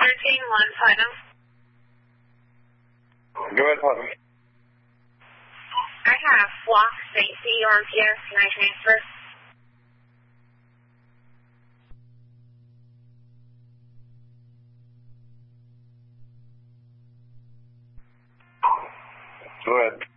1 Putnam. Go ahead, Putnam. I have Flock St. C on PS. Can I transfer? Go ahead.